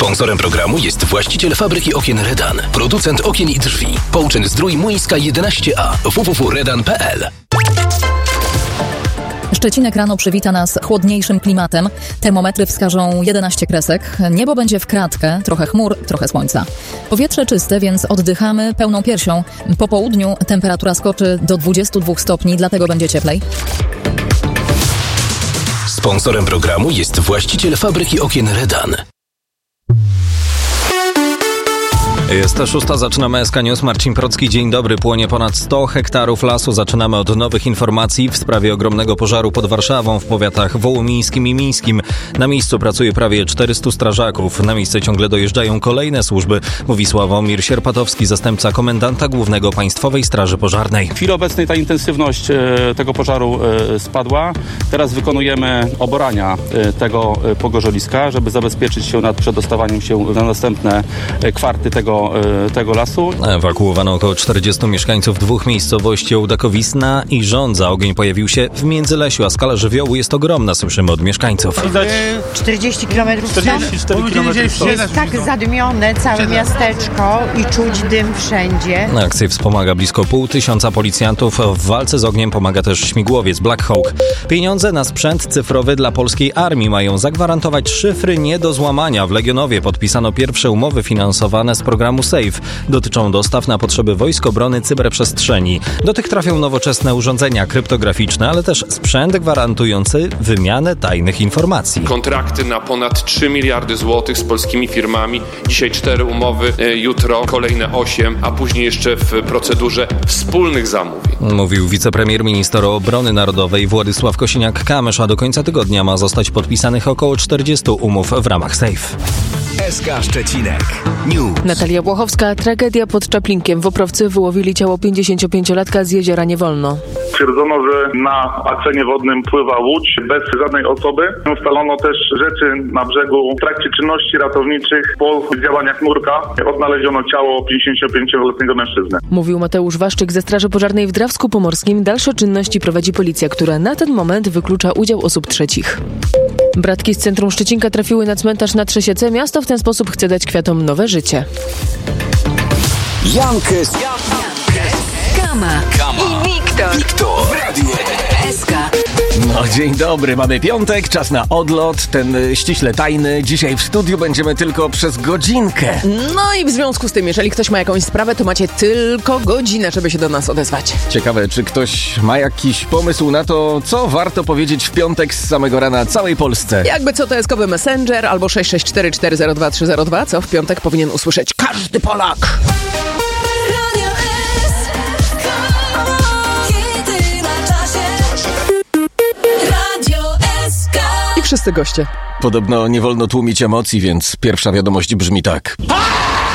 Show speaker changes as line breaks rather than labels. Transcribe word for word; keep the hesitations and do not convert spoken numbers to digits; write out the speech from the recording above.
Sponsorem programu jest właściciel fabryki okien Redan, producent okien i drzwi. Połczyn Zdrój Młyńska jedenaście A, w w w kropka redan kropka p l.
Szczecinek rano przywita nas chłodniejszym klimatem. Termometry wskażą jedenaście kresek. Niebo będzie w kratkę, trochę chmur, trochę słońca. Powietrze czyste, więc oddychamy pełną piersią. Po południu temperatura skoczy do dwudziestu dwóch stopni, dlatego będzie cieplej.
Sponsorem programu jest właściciel fabryki okien Redan.
Jest szósta, zaczynamy S K News. Marcin Procki, dzień dobry. Płonie ponad sto hektarów lasu. Zaczynamy od nowych informacji w sprawie ogromnego pożaru pod Warszawą w powiatach wołomińskim i mińskim. Na miejscu pracuje prawie czterystu strażaków. Na miejsce ciągle dojeżdżają kolejne służby, mówi Sławomir Sierpatowski, zastępca komendanta głównego Państwowej Straży Pożarnej.
W chwili obecnej ta intensywność tego pożaru spadła. Teraz wykonujemy oborania tego pogorzeliska, żeby zabezpieczyć się nad przedostawaniem się na następne kwarty tego tego lasu.
Ewakuowano około czterdziestu mieszkańców dwóch miejscowości Ołdakowizna i Żądza. Ogień pojawił się w Międzylesiu, a skala żywiołu jest ogromna, słyszymy od mieszkańców.
czterdzieści kilometrów
czterdzieści cztery kilometry stąd.
Jest tak zadymione całe miasteczko i czuć dym wszędzie.
Na akcję wspomaga blisko pół tysiąca policjantów. W walce z ogniem pomaga też śmigłowiec Black Hawk. Pieniądze na sprzęt cyfrowy dla polskiej armii mają zagwarantować szyfry nie do złamania. W Legionowie podpisano pierwsze umowy finansowane z programu SAFE. Dotyczą dostaw na potrzeby Wojsk Obrony Cyberprzestrzeni. Do tych trafią nowoczesne urządzenia kryptograficzne, ale też sprzęt gwarantujący wymianę tajnych informacji.
Kontrakty na ponad trzy miliardy złotych z polskimi firmami. Dzisiaj cztery umowy, jutro kolejne osiem, a później jeszcze w procedurze wspólnych zamówień.
Mówił wicepremier minister obrony narodowej Władysław Kosiniak-Kamysz, a do końca tygodnia ma zostać podpisanych około czterdziestu umów w ramach SAFE.
S K Szczecinek News.
Natalia Błachowska. Tragedia pod Czaplinkiem. Woprowcy wyłowili ciało pięćdziesięciopięciolatka z jeziora Niewolno.
Stwierdzono, że na akwenie wodnym pływa łódź bez żadnej osoby. Ustalono też rzeczy na brzegu. W trakcie czynności ratowniczych po działaniach nurka odnaleziono ciało pięćdziesięciopięcioletniego mężczyzny.
Mówił Mateusz Waszczyk ze Straży Pożarnej w Drawsku Pomorskim. Dalsze czynności prowadzi policja, która na ten moment wyklucza udział osób trzecich. Bratki z centrum Szczecinka trafiły na cmentarz na Trzesiece. Miasto w ten sposób chce dać kwiatom nowe życie.
Jankes,
Kama,
Kama
i Wiktor.
Wiktor w Radiu
S K.
No dzień dobry, mamy piątek, czas na odlot, ten ściśle tajny. Dzisiaj w studiu będziemy tylko przez godzinkę.
No i w związku z tym, jeżeli ktoś ma jakąś sprawę, to macie tylko godzinę, żeby się do nas odezwać.
Ciekawe, czy ktoś ma jakiś pomysł na to, co warto powiedzieć w piątek z samego rana całej Polsce.
Jakby co, to jest kowy Messenger albo sześć sześć cztery cztery zero dwa trzy zero dwa, co w piątek powinien usłyszeć każdy Polak. I wszyscy goście.
Podobno nie wolno tłumić emocji, więc pierwsza wiadomość brzmi tak.